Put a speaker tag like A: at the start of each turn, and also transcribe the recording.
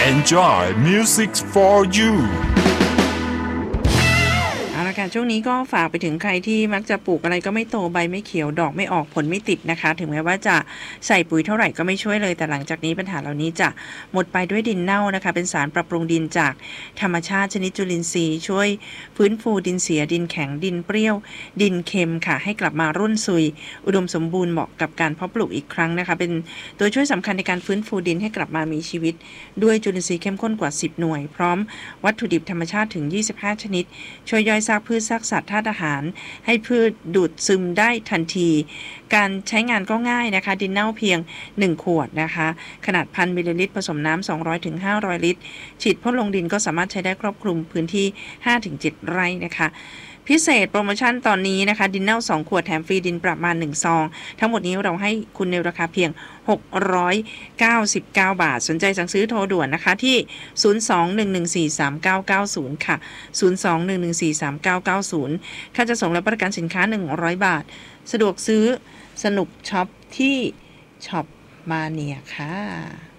A: Enjoy music for you
B: ช่วงนี้ก็ฝากไปถึงใครที่มักจะปลูกอะไรก็ไม่โตใบไม่เขียวดอกไม่ออกผลไม่ติดนะคะถึงแม้ว่าจะใส่ปุ๋ยเท่าไหร่ก็ไม่ช่วยเลยแต่หลังจากนี้ปัญหาเหล่านี้จะหมดไปด้วยดินเน่านะคะเป็นสารปรับปรุงดินจากธรรมชาติชนิดจุลินทรีย์ช่วยฟื้นฟูดินเสียดินแข็งดินเปรี้ยวดินเค็มค่ะให้กลับมารุ่นซุยอุดมสมบูรณ์เหมาะกับการเพาะปลูกอีกครั้งนะคะเป็นตัวช่วยสำคัญในการฟื้นฟูดินให้กลับมามีชีวิตด้วยจุลินทรีย์เข้มข้นกว่า10หน่วยพร้อมวัตถุดิบธรรมชาติถึง25ชนิดช่วยย่อยซากพืชซากสัตว์ธาตุอาหารให้พืชดูดซึมได้ทันทีการใช้งานก็ง่ายนะคะดินเน่าเพียง1ขวดนะคะขนาด 1,000 มิลลิลิตรผสมน้ำ 200 ถึง 500 ลิตรฉีดพ่นลงดินก็สามารถใช้ได้ครอบคลุมพื้นที่ 5-7 ไร่นะคะพิเศษโปรโมชั่นตอนนี้นะคะดินเน่า2ขวดแถมฟรีดินประมาณ1ซองทั้งหมดนี้เราให้คุณในราคาเพียง699 บาทสนใจสั่งซื้อโทรด่วนนะคะที่02-114-3990ค่ะ02-114-3990ค่าจะส่งและประกันสินค้า100บาทสะดวกซื้อสนุกช็อปที่ช็อปมาเนียค่ะ